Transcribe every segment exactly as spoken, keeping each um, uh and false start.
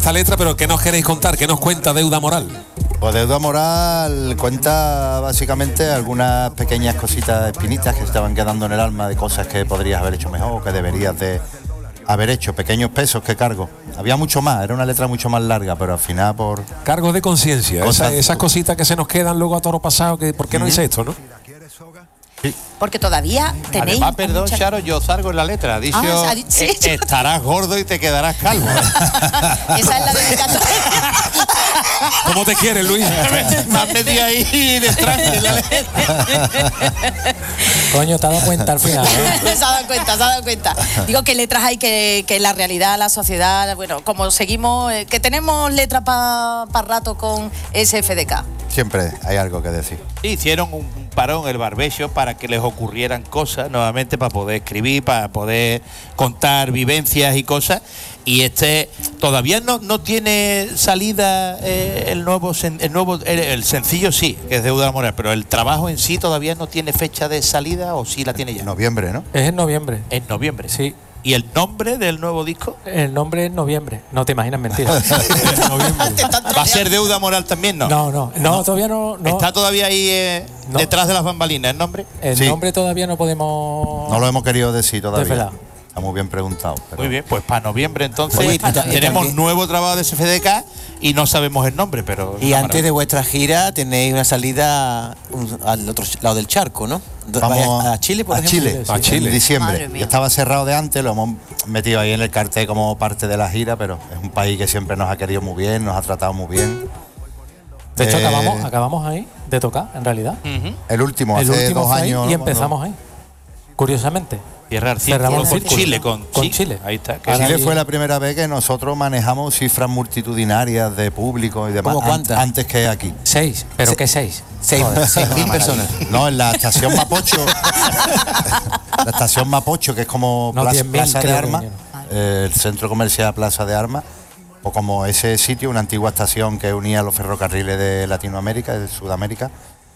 esta letra, pero ¿qué nos queréis contar? ¿Qué nos cuenta Deuda Moral? Pues Deuda Moral cuenta básicamente algunas pequeñas cositas, espinitas que estaban quedando en el alma de cosas que podrías haber hecho mejor o que deberías de haber hecho, pequeños pesos que cargo. Había mucho más, era una letra mucho más larga, pero al final por... Cargos de conciencia, Cosas- esa, esas cositas que se nos quedan luego a toro pasado, que ¿por qué no Ujú. hice esto, no? Sí. Porque todavía tenéis... Además, perdón, mucha- Charo, yo salgo en la letra. Ha dicho, Ah, ha dicho- sí, "Eh, estarás gordo y te quedarás calvo". Esa es la dedicatoria. ¿Cómo te quieres, Luis? Me has metido ahí de trance en la letra. Coño, te has dado cuenta al final, ¿eh? se ha dado cuenta, se ha dado cuenta. Digo que letras hay que, que la realidad, la sociedad, bueno, como seguimos, eh, que tenemos letras para pa rato con S F D K. Siempre hay algo que decir. Sí, hicieron un un parón, el barbecho, para que les ocurrieran cosas nuevamente, para poder escribir, para poder contar vivencias y cosas. Y este todavía no, no tiene salida eh, el nuevo sen- el nuevo el, el sencillo sí, que es Deuda Moral, pero el trabajo en sí todavía no tiene fecha de salida, o sí la tiene ya. En noviembre, ¿no? Es en noviembre. En noviembre. Sí. ¿Y el nombre del nuevo disco? El nombre es noviembre. No te imaginas mentira. ¿Va a ser Deuda Moral también? No. No, no, no, todavía no. no. ¿Está todavía ahí eh, No. detrás de las bambalinas el nombre? El Sí. nombre todavía no podemos. No lo hemos querido decir todavía. Desvelar. Está muy bien preguntado. pero- Muy bien, pues para noviembre entonces Oye, y ta- y tenemos también- nuevo trabajo de S F D K y no sabemos el nombre, pero... Y antes de vuestra gira tenéis una salida un- al otro lado del charco, ¿no? Do- Vamos vais a Chile, por a ejemplo. Chile, Sí, a Chile. en diciembre. Madre mía. Ya estaba cerrado de antes, lo hemos metido ahí en el cartel como parte de la gira, pero es un país que siempre nos ha querido muy bien, nos ha tratado muy bien. De hecho, Eh, acabamos, acabamos ahí de tocar, en realidad. Ujú. El último, El hace último dos fue ahí años. y ¿no? empezamos ahí. Curiosamente. Cerrar Cerramos círculo el con círculo. Chile, con, Con sí, Chile. Ahí está. que Ahora Chile ahí- fue la primera vez que nosotros manejamos cifras multitudinarias de público y demás. ¿Cómo cuántas? an- Antes que aquí. Seis. ¿Pero Se- qué seis? Seis, seis mil personas. No, en la estación Mapocho. La estación Mapocho, que es como No, plaza, diez mil plaza de creo que Armas, vinieron. eh, el centro comercial Plaza de Armas, o como ese sitio, una antigua estación que unía los ferrocarriles de Latinoamérica, de Sudamérica,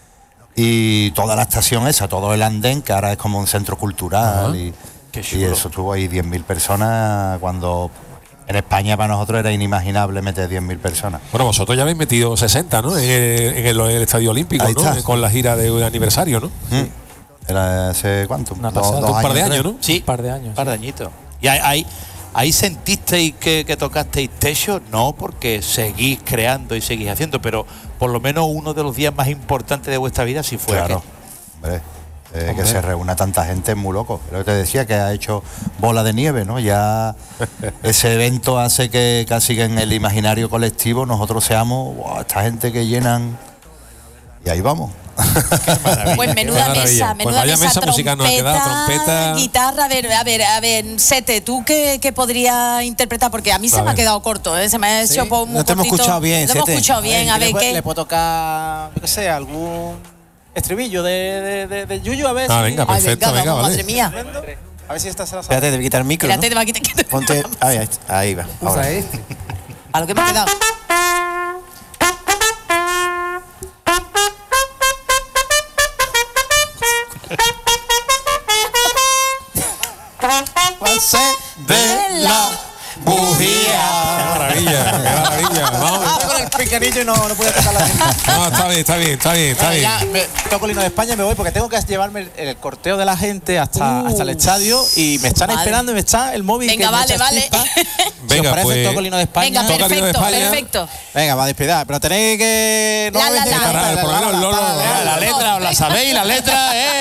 y toda la estación esa, todo el andén, que ahora es como un centro cultural, Ajá. y, Qué y chulo. eso tuvo ahí diez mil personas, cuando en España para nosotros era inimaginable meter diez mil personas. Bueno, vosotros ya habéis metido sesenta, ¿no? En el, en el- en el Estadio Olímpico, Ahí ¿no? está. Con la gira de aniversario, ¿no? ¿Mm? Era hace cuánto, Una Dos- pasada. dos Un par de tres. años, ¿no? Sí, Un par de años, Un par de sí. añitos. ¿Y ahí, ahí, ahí sentisteis que, que tocasteis techo? No, porque seguís creando y seguís haciendo, pero por lo menos uno de los días más importantes de vuestra vida sí fue Claro, aquel. hombre, eh, Hombre. que se reúna tanta gente es muy loco. Lo que te decía, que ha hecho bola de nieve, ¿no? Ya ese evento hace que casi que en el imaginario colectivo nosotros seamos, wow, esta gente que llenan. Y ahí vamos. Pues menuda Qué maravilla. mesa, Pues menuda vaya mesa, mesa musical nos ha quedado, trompeta. guitarra, a ver, a ver, a ver, Sete, ¿tú qué, qué podrías interpretar? Porque a mí se A me ha ver. quedado corto, ¿eh? Se me ha hecho po- muy No te hemos cortito. escuchado bien, No hemos Sete. escuchado bien, a ver, le, puedo- ¿qué? le puedo tocar, yo qué sé, algún estribillo de, de, de, de Yuyu, a ver Ah, si... venga, Ay, perfecto, venga, venga, vamos, vale. madre mía. A ver si esta se la sabe. Espérate, te voy a quitar el micro, Espérate, ¿no? te va a quitar- que te- Ponte... Ahí, ahí, ahí va. Ahora. A lo que me ha quedado. De la ¡Qué bujía. maravilla! ¡Qué maravilla! Vamos. Ah, con el picanillo y no, no pude tocar la gente. No, está bien, está bien, está bien, está Bueno, bien. ya me, toco el himno de España y me voy porque tengo que llevarme el, el corteo de la gente hasta, Uh, hasta el estadio y me están vale. esperando y me está el móvil. Venga, que me vale, echa vale. chispa. Si Venga, os parece, pues- toco el himno de España. Venga, Toca el himno de perfecto, España. perfecto. Venga, va a despedir, pero tenéis que... La, la, la. Por lo menos, Lolo, La letra, os la sabéis, la letra, ¿eh?